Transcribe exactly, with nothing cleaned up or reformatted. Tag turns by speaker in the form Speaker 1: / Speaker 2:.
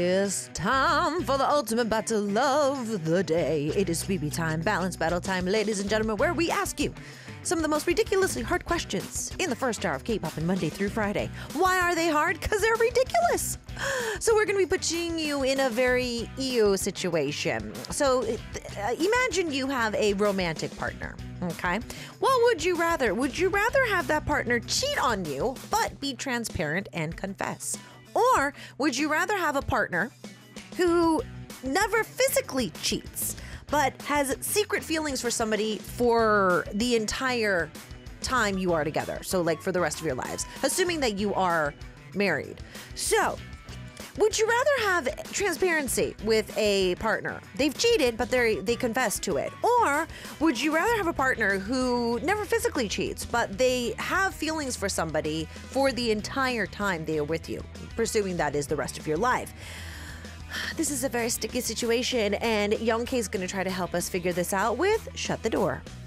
Speaker 1: It's time for the ultimate battle of the day. It is B B time, balance battle time, ladies and gentlemen, where we ask you some of the most ridiculously hard questions in the first hour of K-pop on Monday through Friday. Why are they hard? Because they're ridiculous. So we're going to be putting you in a very E O situation. So uh, imagine you have a romantic partner, okay? What would you rather? Would you rather have that partner cheat on you, but be transparent and confess? Or would you rather have a partner who never physically cheats, but has secret feelings for somebody for the entire time you are together? So like for the rest of your lives, assuming that you are married. So would you rather have transparency with a partner? They've cheated, but they they confess to it. Or would you rather have a partner who never physically cheats, but they have feelings for somebody for the entire time they are with you, presuming that is the rest of your life? This is a very sticky situation, and Young K is going to try to help us figure this out with Shut the Door.